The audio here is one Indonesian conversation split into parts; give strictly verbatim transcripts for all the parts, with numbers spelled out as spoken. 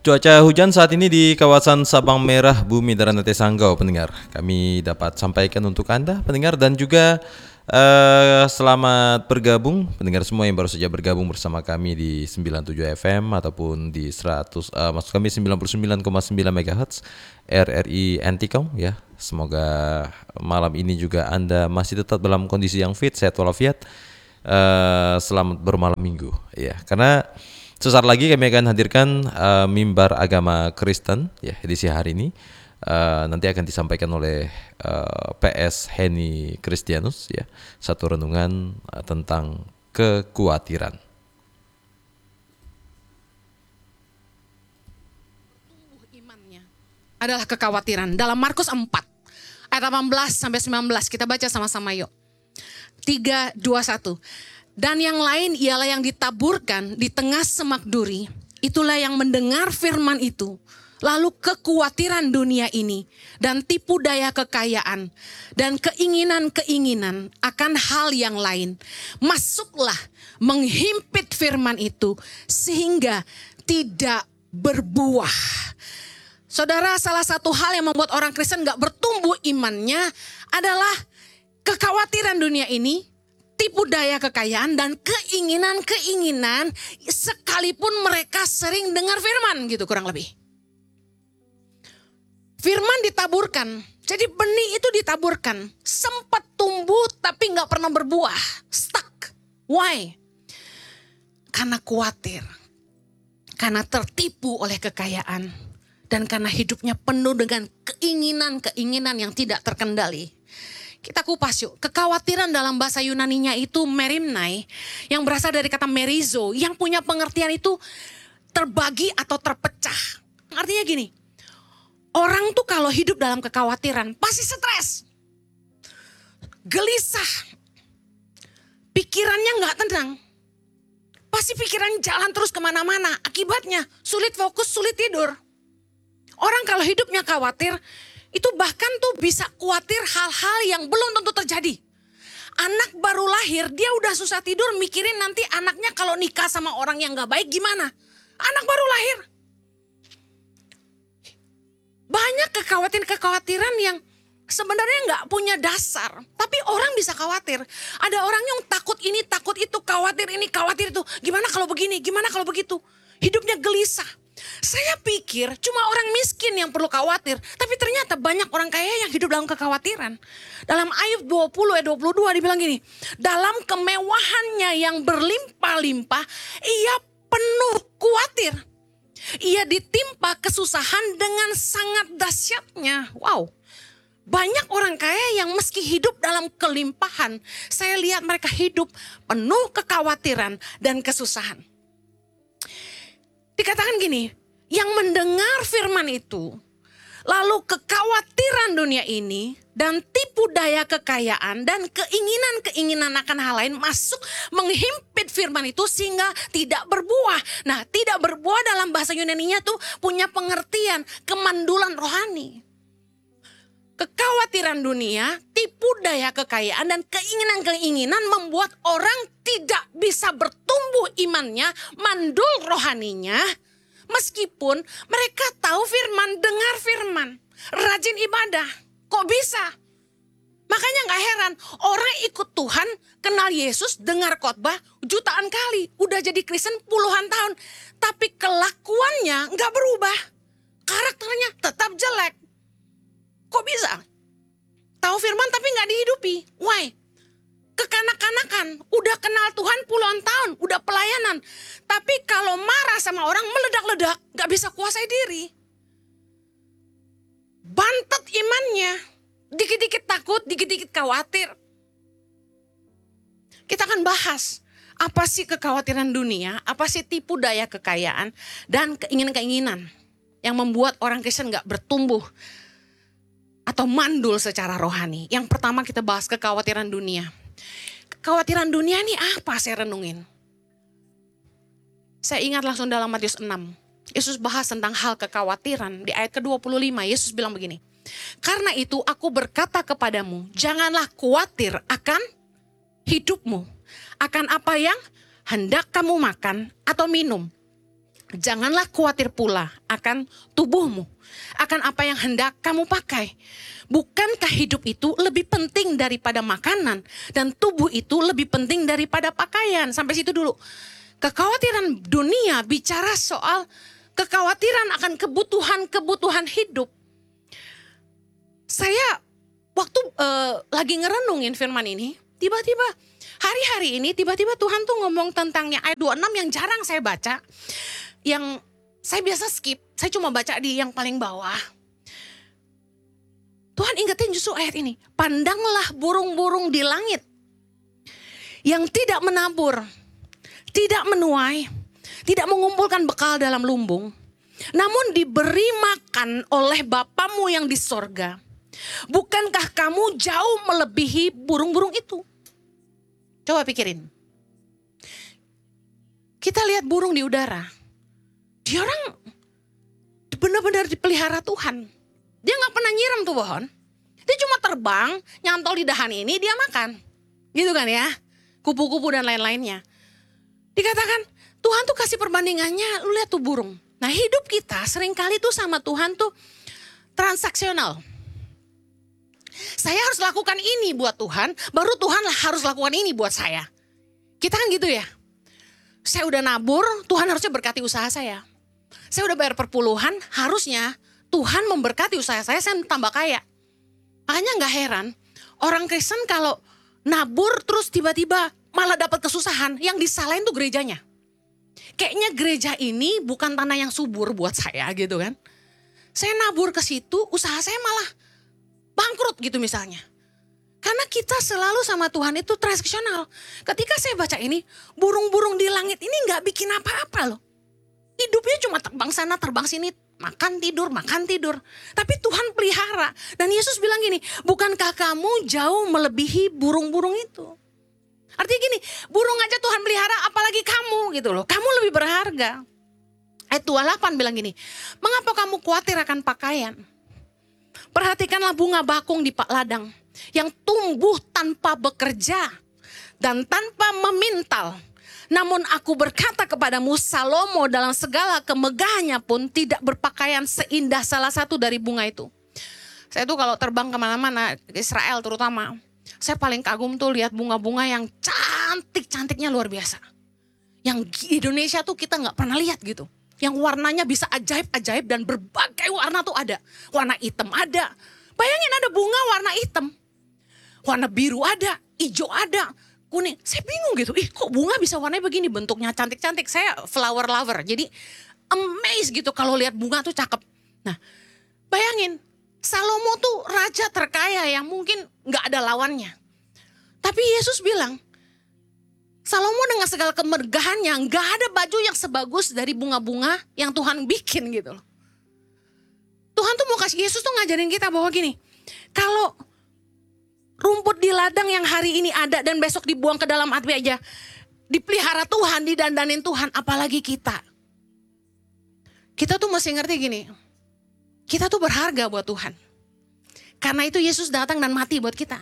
Cuaca hujan saat ini di kawasan Sabang Merah, Bumi Daranate Sanggau, pendengar. Kami dapat sampaikan untuk Anda, pendengar, dan juga eh, selamat bergabung, pendengar semua yang baru saja bergabung bersama kami di sembilan puluh tujuh F M ataupun di seratus, eh, maksud kami sembilan puluh sembilan koma sembilan megahertz R R I Anticom ya. Semoga malam ini juga Anda masih tetap dalam kondisi yang fit, sehat walafiat. Eh, selamat bermalam minggu ya, karena sesaat lagi kami akan hadirkan uh, mimbar agama Kristen ya edisi hari ini. Uh, nanti akan disampaikan oleh uh, P S Henny Kristianus ya, satu renungan uh, tentang kekhawatiran. Tumbuh imannya adalah kekhawatiran. Dalam Markus empat ayat delapan belas sampai sembilan belas kita baca sama-sama yuk. tiga, dua, satu. Dan yang lain ialah yang ditaburkan di tengah semak duri. Itulah yang mendengar firman itu. Lalu kekhawatiran dunia ini dan tipu daya kekayaan dan keinginan-keinginan akan hal yang lain masuklah menghimpit firman itu sehingga tidak berbuah. Saudara, salah satu hal yang membuat orang Kristen gak bertumbuh imannya adalah kekhawatiran dunia ini, tipu daya kekayaan, dan keinginan-keinginan sekalipun mereka sering dengar firman gitu kurang lebih. Firman ditaburkan, jadi benih itu ditaburkan. Sempat tumbuh tapi gak pernah berbuah, stuck. Why? Karena khawatir, karena tertipu oleh kekayaan, dan karena hidupnya penuh dengan keinginan-keinginan yang tidak terkendali. Kita kupas yuk, kekhawatiran dalam bahasa Yunaninya itu merimnai, yang berasal dari kata merizo, yang punya pengertian itu terbagi atau terpecah. Artinya gini, orang tuh kalau hidup dalam kekhawatiran pasti stres, gelisah, pikirannya gak tenang, pasti pikiran jalan terus kemana-mana, akibatnya sulit fokus, sulit tidur. Orang kalau hidupnya khawatir, itu bahkan tuh bisa khawatir hal-hal yang belum tentu terjadi. Anak baru lahir, dia udah susah tidur mikirin nanti anaknya kalau nikah sama orang yang gak baik gimana. Anak baru lahir. Banyak kekhawatiran-kekhawatiran yang sebenarnya gak punya dasar. Tapi orang bisa khawatir. Ada orang yang takut ini, takut itu, khawatir ini, khawatir itu. Gimana kalau begini, gimana kalau begitu. Hidupnya gelisah. Saya pikir cuma orang miskin yang perlu khawatir. Tapi ternyata banyak orang kaya yang hidup dalam kekhawatiran. Dalam Ayub dua puluh ayat dua puluh dua dibilang gini. Dalam kemewahannya yang berlimpah-limpah, ia penuh khawatir. Ia ditimpa kesusahan dengan sangat dahsyatnya. Wow. Banyak orang kaya yang meski hidup dalam kelimpahan, saya lihat mereka hidup penuh kekhawatiran dan kesusahan. Dikatakan gini, yang mendengar firman itu, lalu kekhawatiran dunia ini, dan tipu daya kekayaan, dan keinginan-keinginan akan hal lain masuk menghimpit firman itu sehingga tidak berbuah. Nah, tidak berbuah dalam bahasa Yunaninya tuh punya pengertian kemandulan rohani. Kekhawatiran dunia, tipu daya kekayaan, dan keinginan-keinginan membuat orang tidak bisa bertumbuh imannya, mandul rohaninya. Meskipun mereka tahu firman, dengar firman, rajin ibadah. Kok bisa? Makanya gak heran, orang ikut Tuhan, kenal Yesus, dengar khotbah jutaan kali. Udah jadi Kristen puluhan tahun. Tapi kelakuannya gak berubah. Karakternya tetap jelek. Kok bisa? Tahu firman tapi gak dihidupi. Why? Kekanak-kanakan. Udah kenal Tuhan puluhan tahun. Udah pelayanan. Tapi kalau marah sama orang meledak-ledak. Gak bisa kuasai diri. Bantet imannya. Dikit-dikit takut, dikit-dikit khawatir. Kita akan bahas. Apa sih kekhawatiran dunia? Apa sih tipu daya kekayaan? Dan keinginan-keinginan. Yang membuat orang Kristen gak bertumbuh atau mandul secara rohani. Yang pertama kita bahas kekhawatiran dunia. Kekhawatiran dunia ini apa saya renungin? Saya ingat langsung dalam Matius enam. Yesus bahas tentang hal kekhawatiran. Di ayat ke dua puluh lima Yesus bilang begini. Karena itu aku berkata kepadamu, janganlah khawatir akan hidupmu. Akan apa yang hendak kamu makan atau minum. Janganlah khawatir pula akan tubuhmu, akan apa yang hendak kamu pakai. Bukankah hidup itu lebih penting daripada makanan, dan tubuh itu lebih penting daripada pakaian? Sampai situ dulu. Kekhawatiran dunia bicara soal kekhawatiran akan kebutuhan-kebutuhan hidup. Saya waktu uh, lagi ngerenungin firman ini, tiba-tiba hari-hari ini tiba-tiba Tuhan tuh ngomong tentangnya ayat dua puluh enam yang jarang saya baca. Yang saya biasa skip, saya cuma baca di yang paling bawah. Tuhan ingetin justru ayat ini. Pandanglah burung-burung di langit yang tidak menabur, tidak menuai, tidak mengumpulkan bekal dalam lumbung, namun diberi makan oleh Bapamu yang di sorga. Bukankah kamu jauh melebihi burung-burung itu? Coba pikirin. Kita lihat burung di udara. Dia orang benar-benar dipelihara Tuhan. Dia gak pernah nyiram tuh pohon. Dia cuma terbang, nyantol di dahan ini, dia makan. Gitu kan ya. Kupu-kupu dan lain-lainnya. Dikatakan Tuhan tuh kasih perbandingannya, lu lihat tuh burung. Nah hidup kita seringkali tuh sama Tuhan tuh transaksional. Saya harus lakukan ini buat Tuhan, baru Tuhan harus lakukan ini buat saya. Kita kan gitu ya. Saya udah nabur, Tuhan harusnya berkati usaha saya. Saya udah bayar perpuluhan, harusnya Tuhan memberkati usaha saya, saya tambah kaya. Makanya gak heran, orang Kristen kalau nabur terus tiba-tiba malah dapat kesusahan, yang disalahin tuh gerejanya. Kayaknya gereja ini bukan tanah yang subur buat saya gitu kan. Saya nabur ke situ, usaha saya malah bangkrut gitu misalnya. Karena kita selalu sama Tuhan itu transaksional. Ketika saya baca ini, burung-burung di langit ini gak bikin apa-apa loh. Hidupnya cuma terbang sana, terbang sini, makan tidur, makan tidur. Tapi Tuhan pelihara. Dan Yesus bilang gini, bukankah kamu jauh melebihi burung-burung itu? Artinya gini, burung aja Tuhan pelihara, apalagi kamu gitu loh. Kamu lebih berharga. Ayat dua puluh delapan bilang gini, mengapa kamu khawatir akan pakaian? Perhatikanlah bunga bakung di ladang yang tumbuh tanpa bekerja dan tanpa memintal. Namun aku berkata kepadamu, Salomo dalam segala kemegahannya pun tidak berpakaian seindah salah satu dari bunga itu. Saya tuh kalau terbang kemana-mana, Israel terutama, saya paling kagum tuh lihat bunga-bunga yang cantik-cantiknya luar biasa. Yang di Indonesia tuh kita gak pernah lihat gitu. Yang warnanya bisa ajaib-ajaib dan berbagai warna tuh ada. Warna hitam ada. Bayangin ada bunga warna hitam. Warna biru ada, hijau ada, kuning. Saya bingung gitu, ih kok bunga bisa warnanya begini, bentuknya cantik-cantik. Saya flower lover, jadi amazed gitu kalau lihat bunga tuh cakep. Nah bayangin, Salomo tuh raja terkaya yang mungkin gak ada lawannya. Tapi Yesus bilang, Salomo dengan segala kemegahannya gak ada baju yang sebagus dari bunga-bunga yang Tuhan bikin gitu loh. Tuhan tuh mau kasih, Yesus tuh ngajarin kita bahwa gini, kalau rumput di ladang yang hari ini ada dan besok dibuang ke dalam api aja, dipelihara Tuhan, didandanin Tuhan, apalagi kita. Kita tuh mesti ngerti gini, kita tuh berharga buat Tuhan. Karena itu Yesus datang dan mati buat kita.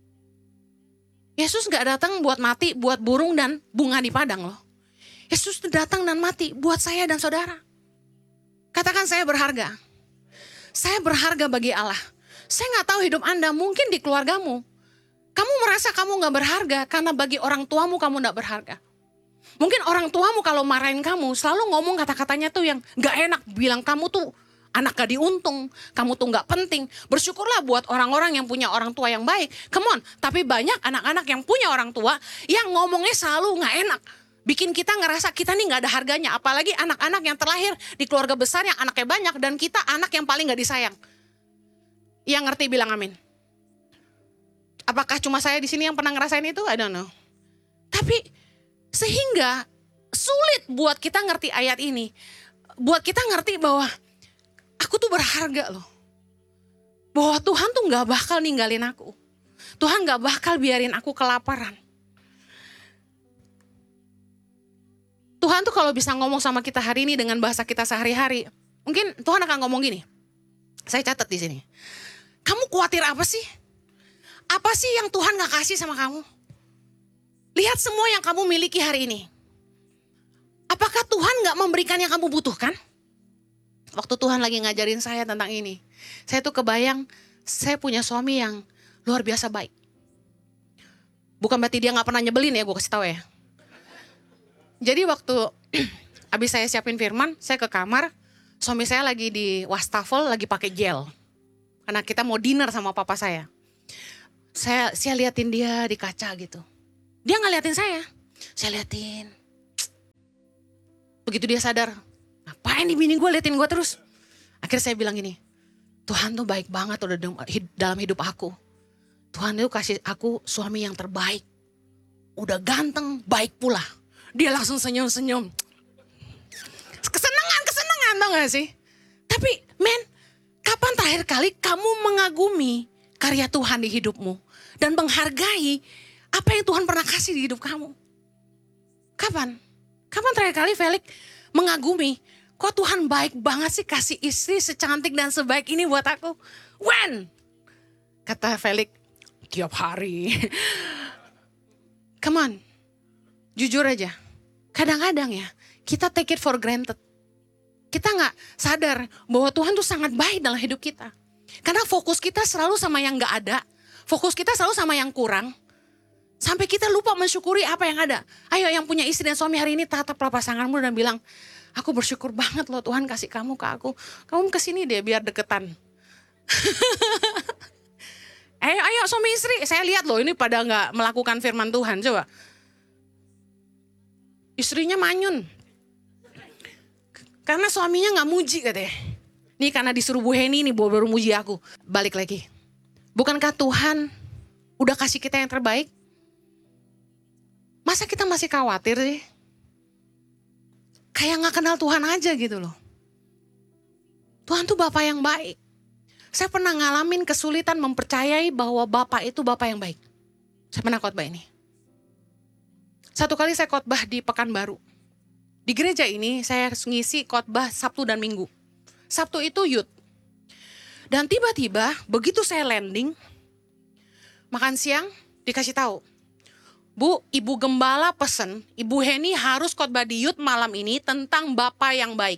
Yesus gak datang buat mati buat burung dan bunga di padang loh. Yesus datang dan mati buat saya dan saudara. Katakan saya berharga. Saya berharga bagi Allah. Saya gak tahu hidup Anda, mungkin di keluargamu. Kamu merasa kamu gak berharga karena bagi orang tuamu kamu gak berharga. Mungkin orang tuamu kalau marahin kamu selalu ngomong kata-katanya tuh yang gak enak. Bilang kamu tuh anak gak diuntung, kamu tuh gak penting. Bersyukurlah buat orang-orang yang punya orang tua yang baik. Come on, tapi banyak anak-anak yang punya orang tua yang ngomongnya selalu gak enak. Bikin kita ngerasa kita nih gak ada harganya. Apalagi anak-anak yang terlahir di keluarga besar yang anaknya banyak dan kita anak yang paling gak disayang. Yang ngerti bilang amin. Apakah cuma saya di sini yang pernah ngerasain itu? I don't know. Tapi sehingga sulit buat kita ngerti ayat ini. Buat kita ngerti bahwa aku tuh berharga loh. Bahwa Tuhan tuh gak bakal ninggalin aku. Tuhan gak bakal biarin aku kelaparan. Tuhan tuh kalau bisa ngomong sama kita hari ini dengan bahasa kita sehari-hari. Mungkin Tuhan akan ngomong gini. Saya catat di sini. Kamu khawatir apa sih? Apa sih yang Tuhan gak kasih sama kamu? Lihat semua yang kamu miliki hari ini. Apa Apakah Tuhan gak memberikan yang kamu butuhkan? Waktu Tuhan lagi ngajarin saya tentang ini, saya tuh kebayang saya punya suami yang luar biasa baik. Bukan berarti dia gak pernah nyebelin ya, gue kasih tahu ya. Jadi waktu abis saya siapin firman, saya ke kamar, suami saya lagi di wastafel, lagi pakai gel. Karena kita mau dinner sama papa saya. Saya, saya liatin dia di kaca gitu. Dia gak liatin saya, saya liatin. Begitu dia sadar, ngapain nih bini gue liatin gue terus. Akhirnya saya bilang gini, Tuhan tuh baik banget udah dalam hidup aku. Tuhan tuh kasih aku suami yang terbaik. Udah ganteng, baik pula. Dia langsung senyum-senyum. Kesenangan, kesenangan tau gak sih? Tapi men, kapan terakhir kali kamu mengagumi karya Tuhan di hidupmu? Dan menghargai apa yang Tuhan pernah kasih di hidup kamu? Kapan? Kapan terakhir kali Felix mengagumi, kok Tuhan baik banget sih kasih istri secantik dan sebaik ini buat aku? When? Kata Felix, tiap hari. Come on, jujur aja. Kadang-kadang ya, kita take it for granted. Kita gak sadar bahwa Tuhan tuh sangat baik dalam hidup kita. Karena fokus kita selalu sama yang gak ada. Fokus kita selalu sama yang kurang. Sampai kita lupa mensyukuri apa yang ada. Ayo yang punya istri dan suami hari ini tataplah pasanganmu dan bilang, aku bersyukur banget loh Tuhan kasih kamu ke aku. Kamu kesini deh biar deketan. ayo, ayo suami istri, saya lihat loh ini pada gak melakukan firman Tuhan. Coba. Istrinya manyun. Karena suaminya gak muji katanya. Nih karena disuruh Bu Heni nih baru muji aku. Balik lagi. Bukankah Tuhan udah kasih kita yang terbaik? Masa kita masih khawatir sih? Kayak gak kenal Tuhan aja gitu loh. Tuhan tuh Bapa yang baik. Saya pernah ngalamin kesulitan mempercayai bahwa Bapa itu Bapa yang baik. Saya pernah khotbah ini. Satu kali saya khotbah di Pekanbaru. Di gereja ini saya ngisi khotbah Sabtu dan Minggu. Sabtu itu youth. Dan tiba-tiba begitu saya landing, makan siang dikasih tahu. Bu, Ibu Gembala pesen, Ibu Heni harus khotbah di youth malam ini tentang Bapa yang baik.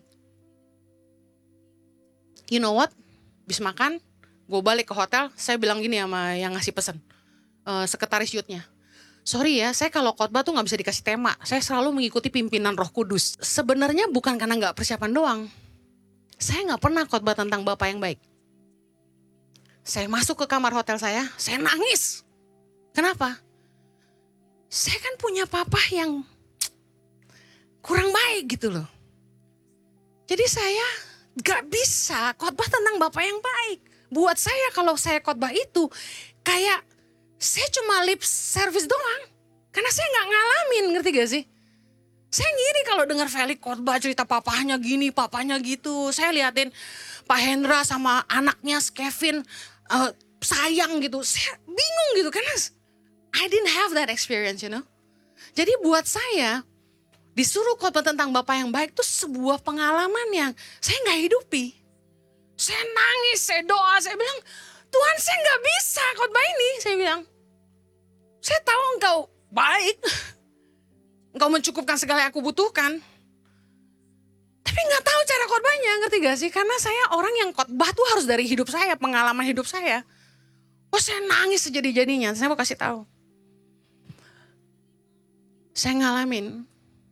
You know what? Habis makan, gue balik ke hotel, saya bilang gini sama yang ngasih pesen. Uh, sekretaris youthnya. Sorry ya, saya kalau khotbah tuh gak bisa dikasih tema. Saya selalu mengikuti pimpinan Roh Kudus. Sebenarnya bukan karena gak persiapan doang. Saya gak pernah khotbah tentang Bapa yang baik. Saya masuk ke kamar hotel saya, saya nangis. Kenapa? Saya kan punya papa yang kurang baik gitu loh. Jadi saya gak bisa khotbah tentang Bapa yang baik. Buat saya kalau saya khotbah itu kayak saya cuma lip service doang. Karena saya gak ngalamin, ngerti gak sih? Saya ngiri kalau dengar Felix khotbah cerita papahnya gini, papanya gitu. Saya liatin Pak Hendra sama anaknya Kevin uh, sayang gitu. Saya bingung gitu karena I didn't have that experience, you know. Jadi buat saya disuruh khotbah tentang Bapa yang baik itu sebuah pengalaman yang saya gak hidupi. Saya nangis, saya doa, saya bilang, Tuhan saya gak bisa khotbah ini. Saya bilang, saya tahu engkau baik. Engkau mencukupkan segala yang aku butuhkan. Tapi gak tahu cara khotbahnya, ngerti gak sih? Karena saya orang yang khotbah tuh harus dari hidup saya, pengalaman hidup saya. Oh saya nangis sejadi-jadinya, saya mau kasih tahu. Saya ngalamin,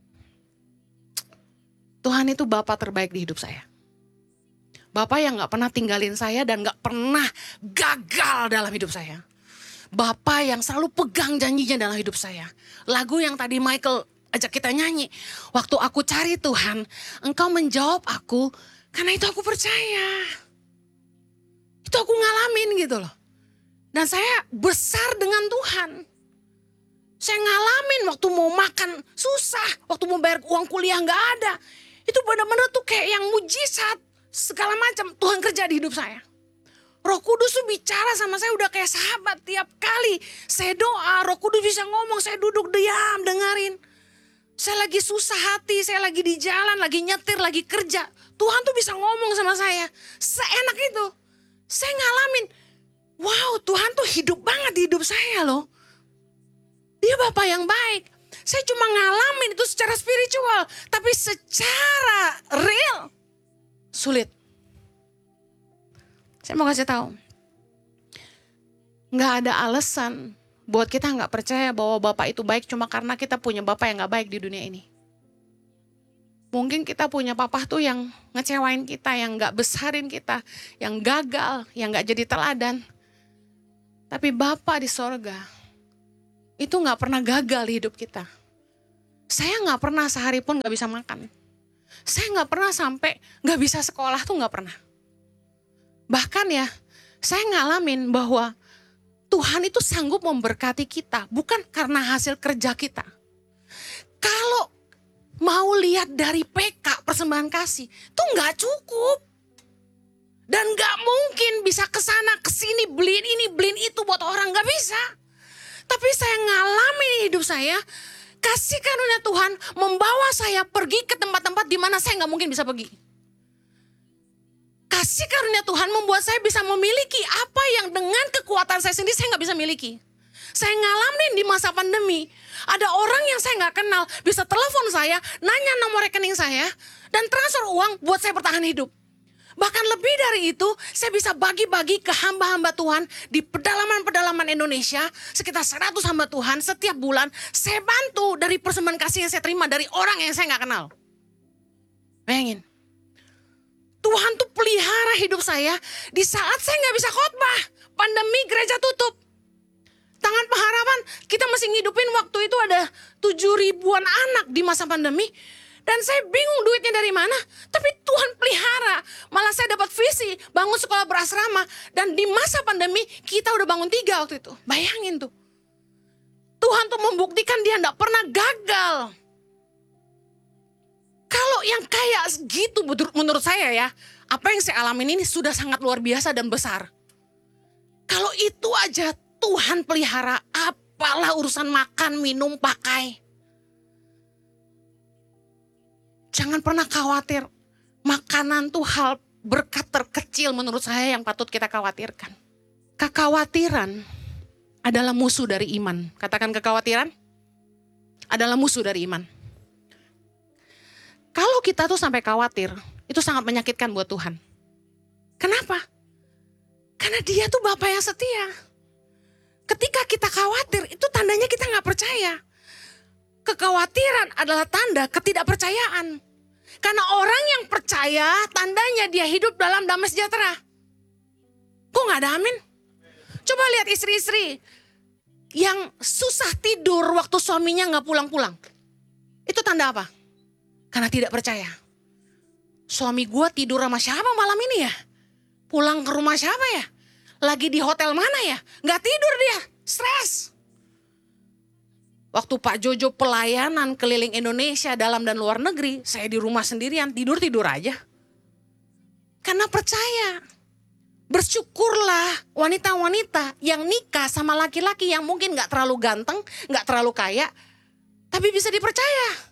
Tuhan itu Bapa terbaik di hidup saya. Bapa yang gak pernah tinggalin saya dan gak pernah gagal dalam hidup saya. Bapa yang selalu pegang janjinya dalam hidup saya. Lagu yang tadi Michael ajak kita nyanyi. Waktu aku cari Tuhan, Engkau menjawab aku karena itu aku percaya. Itu aku ngalamin gitu loh. Dan saya besar dengan Tuhan. Saya ngalamin waktu mau makan susah, waktu mau bayar uang kuliah gak ada. Itu benar-benar tuh kayak yang mujizat, segala macam Tuhan kerja di hidup saya. Roh Kudus tuh bicara sama saya udah kayak sahabat tiap kali. Saya doa, Roh Kudus bisa ngomong, saya duduk diam, dengerin. Saya lagi susah hati, saya lagi di jalan, lagi nyetir, lagi kerja. Tuhan tuh bisa ngomong sama saya, seenak itu. Saya ngalamin, wow Tuhan tuh hidup banget di hidup saya loh. Dia Bapa yang baik. Saya cuma ngalamin itu secara spiritual. Tapi secara real sulit. Saya mau kasih tahu. Nggak ada alasan buat kita nggak percaya bahwa Bapak itu baik cuma karena kita punya Bapak yang nggak baik di dunia ini. Mungkin kita punya papa tuh yang ngecewain kita, yang gak besarin kita, yang gagal, yang gak jadi teladan. Tapi Bapa di sorga itu gak pernah gagal di hidup kita. Saya gak pernah sehari pun gak bisa makan. Saya gak pernah sampai gak bisa sekolah tuh gak pernah. Bahkan ya, saya ngalamin bahwa Tuhan itu sanggup memberkati kita bukan karena hasil kerja kita. Kalau mau lihat dari P K, persembahan kasih, tuh gak cukup. Dan gak mungkin bisa kesana kesini beliin ini beliin itu buat orang, gak bisa. Tapi saya ngalamin hidup saya, kasih karunia Tuhan membawa saya pergi ke tempat-tempat di mana saya gak mungkin bisa pergi. Kasih karunia Tuhan membuat saya bisa memiliki apa yang dengan kekuatan saya sendiri saya gak bisa miliki. Saya ngalamin di masa pandemi, ada orang yang saya gak kenal bisa telepon saya, nanya nomor rekening saya, dan transfer uang buat saya bertahan hidup. Bahkan lebih dari itu, saya bisa bagi-bagi ke hamba-hamba Tuhan di pedalaman-pedalaman Indonesia, sekitar seratus hamba Tuhan setiap bulan, saya bantu dari persembahan kasih yang saya terima dari orang yang saya gak kenal. Bayangin, Tuhan tuh pelihara hidup saya di saat saya gak bisa khotbah, pandemi gereja tutup. Tangan Pengharapan, kita masih ngidupin waktu itu ada tujuh ribuan anak di masa pandemi. Dan saya bingung duitnya dari mana. Tapi Tuhan pelihara. Malah saya dapat visi bangun sekolah berasrama. Dan di masa pandemi kita udah bangun tiga waktu itu. Bayangin tuh. Tuhan tuh membuktikan dia gak pernah gagal. Kalau yang kayak gitu menurut saya ya. Apa yang saya alamin ini sudah sangat luar biasa dan besar. Kalau itu aja Tuhan pelihara, apalah urusan makan, minum, pakai. Jangan pernah khawatir. Makanan tuh hal berkat terkecil menurut saya yang patut kita khawatirkan. Kekhawatiran adalah musuh dari iman. Katakan kekhawatiran adalah musuh dari iman. Kalau kita tuh sampai khawatir, itu sangat menyakitkan buat Tuhan. Kenapa? Karena dia tuh Bapa yang setia. Ketika kita khawatir, itu tandanya kita gak percaya. Kekhawatiran adalah tanda ketidakpercayaan. Karena orang yang percaya, tandanya dia hidup dalam damai sejahtera. Kok gak ada amin? Coba lihat istri-istri yang susah tidur waktu suaminya gak pulang-pulang. Itu tanda apa? Karena tidak percaya. Suami gue tidur sama siapa malam ini ya? Pulang ke rumah siapa ya? Lagi di hotel mana ya? Gak tidur dia, stres. Waktu Pak Jojo pelayanan keliling Indonesia dalam dan luar negeri, saya di rumah sendirian, tidur-tidur aja. Karena percaya. Bersyukurlah wanita-wanita yang nikah sama laki-laki yang mungkin gak terlalu ganteng, gak terlalu kaya, tapi bisa dipercaya.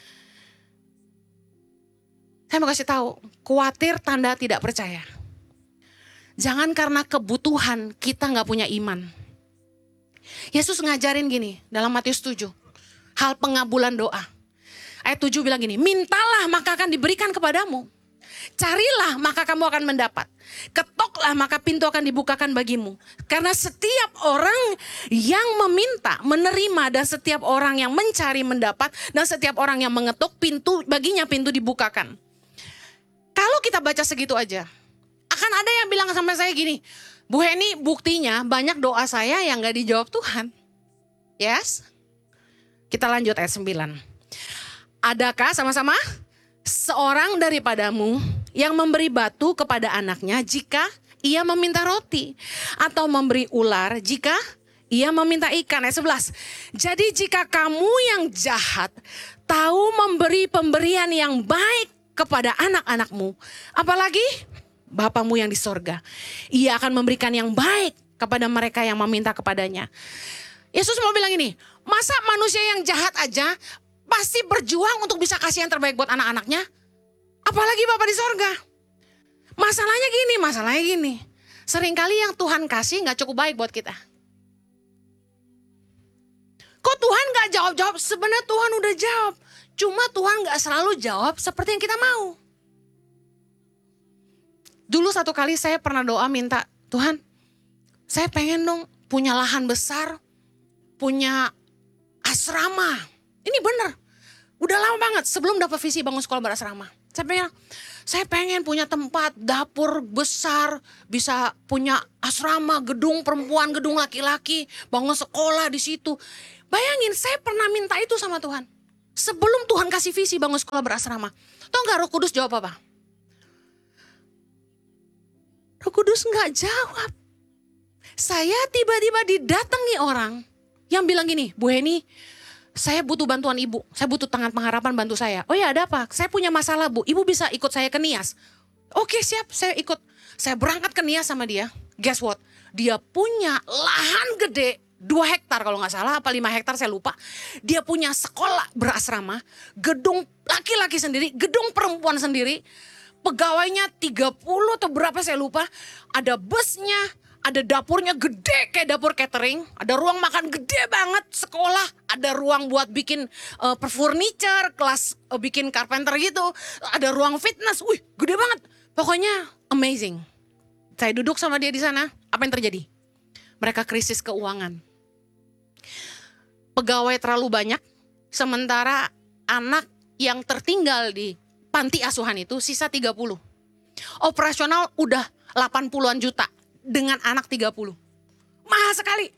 Saya mau kasih tahu, khawatir tanda tidak percaya. Jangan karena kebutuhan kita gak punya iman. Yesus ngajarin gini dalam Matius tujuh. Hal pengabulan doa. Ayat tujuh bilang gini. Mintalah maka akan diberikan kepadamu. Carilah maka kamu akan mendapat. Ketoklah maka pintu akan dibukakan bagimu. Karena setiap orang yang meminta menerima. Dan setiap orang yang mencari mendapat. Dan setiap orang yang mengetuk pintu baginya pintu dibukakan. Kalau kita baca segitu aja. Akan ada yang bilang sama saya gini, Bu Heni buktinya banyak doa saya yang gak dijawab Tuhan. Yes? Kita lanjut ayat sembilan. Adakah sama-sama seorang daripadamu yang memberi batu kepada anaknya jika ia meminta roti? Atau memberi ular jika ia meminta ikan? Ayat sebelas. Jadi jika kamu yang jahat tahu memberi pemberian yang baik kepada anak-anakmu, apalagi Bapamu yang di sorga, ia akan memberikan yang baik kepada mereka yang meminta kepadanya. Yesus mau bilang ini, masa manusia yang jahat aja pasti berjuang untuk bisa kasih yang terbaik buat anak-anaknya? Apalagi Bapa di sorga. Masalahnya gini, masalahnya gini. Seringkali yang Tuhan kasih gak cukup baik buat kita. Kok Tuhan gak jawab-jawab? Sebenarnya Tuhan udah jawab. Cuma Tuhan gak selalu jawab seperti yang kita mau. Dulu satu kali saya pernah doa minta, Tuhan saya pengen dong punya lahan besar, punya asrama. Ini bener, udah lama banget sebelum dapat visi bangun sekolah berasrama. Saya pengen, saya pengen punya tempat dapur besar, bisa punya asrama, gedung perempuan, gedung laki-laki, bangun sekolah di situ. Bayangin, saya pernah minta itu sama Tuhan. Sebelum Tuhan kasih visi bangun sekolah berasrama. Tahu gak Roh Kudus jawab apa? Roh Kudus gak jawab. Saya tiba-tiba didatangi orang yang bilang gini, Bu Heni, saya butuh bantuan ibu. Saya butuh tangan pengharapan bantu saya. Oh ya, ada apa? Saya punya masalah bu. Ibu bisa ikut saya ke Nias. Oke siap, saya ikut. Saya berangkat ke Nias sama dia. Guess what? Dia punya lahan gede. dua hektar kalau gak salah, apa lima hektar saya lupa. Dia punya sekolah berasrama. Gedung laki-laki sendiri, gedung perempuan sendiri. Pegawainya tiga puluh atau berapa saya lupa. Ada busnya, ada dapurnya gede kayak dapur catering. Ada ruang makan gede banget, sekolah. Ada ruang buat bikin uh, furniture, kelas uh, bikin carpenter gitu. Ada ruang fitness, wih gede banget. Pokoknya amazing. Saya duduk sama dia di sana, apa yang terjadi? Mereka krisis keuangan. Pegawai terlalu banyak, sementara anak yang tertinggal di panti asuhan itu sisa tiga puluh. Operasional udah delapan puluhan juta dengan anak tiga puluh. Mahal sekali.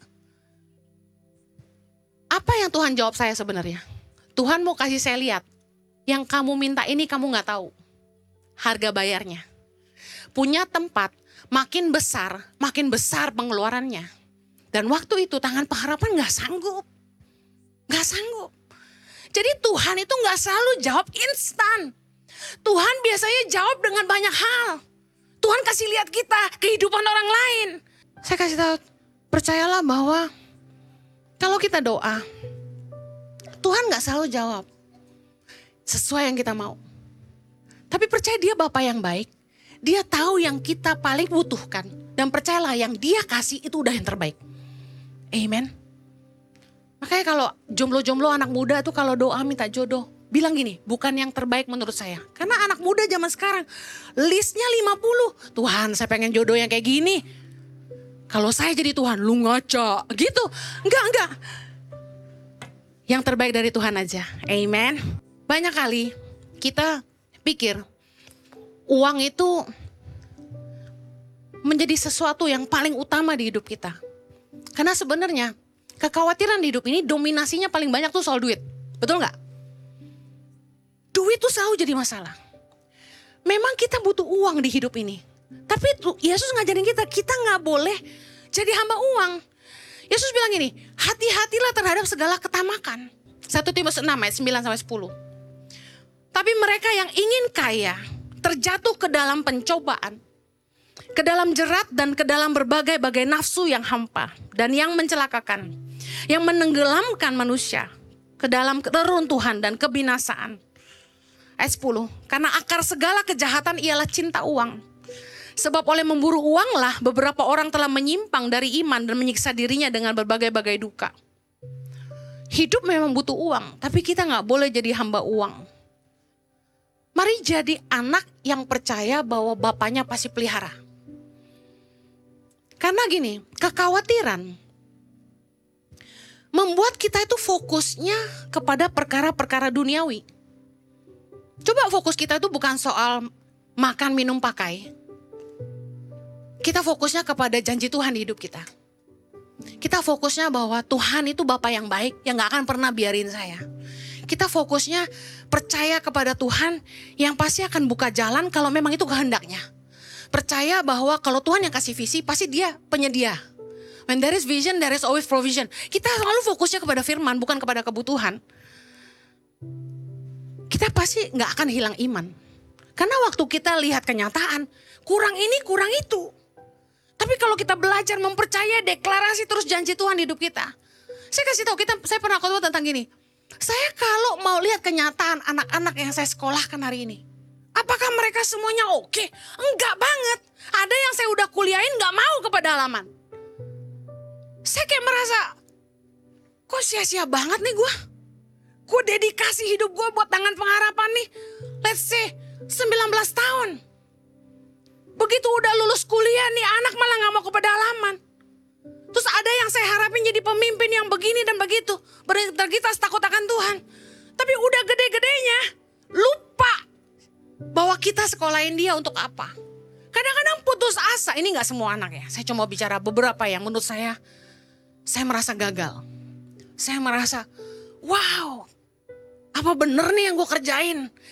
Apa yang Tuhan jawab saya sebenarnya? Tuhan mau kasih saya lihat. Yang kamu minta ini kamu gak tahu. Harga bayarnya. Punya tempat makin besar, makin besar pengeluarannya. Dan waktu itu tangan pengharapan gak sanggup. Gak sanggup. Jadi Tuhan itu gak selalu jawab instan. Tuhan biasanya jawab dengan banyak hal. Tuhan kasih lihat kita kehidupan orang lain. Saya kasih tahu, percayalah bahwa kalau kita doa, Tuhan gak selalu jawab sesuai yang kita mau. Tapi percaya dia Bapa yang baik. Dia tahu yang kita paling butuhkan. Dan percayalah yang dia kasih itu udah yang terbaik. Amen. Makanya kalau jomblo-jomblo anak muda tuh kalau doa minta jodoh. Bilang gini, bukan yang terbaik menurut saya. Karena anak muda zaman sekarang, listnya lima puluh. Tuhan saya pengen jodoh yang kayak gini. Kalau saya jadi Tuhan, lu ngaca. Gitu, enggak, enggak. Yang terbaik dari Tuhan aja, amen. Banyak kali kita pikir, uang itu menjadi sesuatu yang paling utama di hidup kita. Karena sebenarnya, kekhawatiran di hidup ini dominasinya paling banyak tuh soal duit. Betul gak? Duit tuh selalu jadi masalah. Memang kita butuh uang di hidup ini. Tapi Yesus ngajarin kita, kita gak boleh jadi hamba uang. Yesus bilang gini, hati-hatilah terhadap segala ketamakan. satu Timotius enam ayat sembilan sampai sepuluh. Tapi mereka yang ingin kaya, terjatuh ke dalam pencobaan, ke dalam jerat dan ke dalam berbagai-bagai nafsu yang hampa. Dan yang mencelakakan, yang menenggelamkan manusia ke dalam keruntuhan dan kebinasaan. Ayat sepuluh, karena akar segala kejahatan ialah cinta uang. Sebab oleh memburu uanglah beberapa orang telah menyimpang dari iman dan menyiksa dirinya dengan berbagai-bagai duka. Hidup memang butuh uang, tapi kita gak boleh jadi hamba uang. Mari jadi anak yang percaya bahwa bapaknya pasti pelihara. Karena gini, kekhawatiran membuat kita itu fokusnya kepada perkara-perkara duniawi. Coba fokus kita itu bukan soal makan, minum, pakai. Kita fokusnya kepada janji Tuhan di hidup kita. Kita fokusnya bahwa Tuhan itu Bapa yang baik, yang gak akan pernah biarin saya. Kita fokusnya percaya kepada Tuhan yang pasti akan buka jalan kalau memang itu kehendaknya. Percaya bahwa kalau Tuhan yang kasih visi, pasti dia penyedia. When there is vision, there is always provision. Kita selalu fokusnya kepada firman, bukan kepada kebutuhan. Kita pasti gak akan hilang iman. Karena waktu kita lihat kenyataan, kurang ini, kurang itu. Tapi kalau kita belajar mempercayai deklarasi terus janji Tuhan di hidup kita. Saya kasih tahu, kita, saya pernah khotbah tentang gini. Saya kalau mau lihat kenyataan anak-anak yang saya sekolahkan hari ini. Apakah mereka semuanya oke? Enggak banget. Ada yang saya udah kuliahin gak mau ke pedalaman. Saya kayak merasa, kok sia-sia banget nih gue. Gue dedikasi hidup gue buat Tangan Pengharapan nih. Let's say sembilan belas tahun. Begitu udah lulus kuliah nih anak malah gak mau ke pedalaman. Terus ada yang saya harapin jadi pemimpin yang begini dan begitu. Berintegritas takut akan Tuhan. Tapi udah gede-gedenya lupa bahwa kita sekolahin dia untuk apa. Kadang-kadang putus asa. Ini gak semua anak ya. Saya cuma bicara beberapa yang menurut saya, saya merasa gagal. Saya merasa, wow, apa bener nih yang gue kerjain?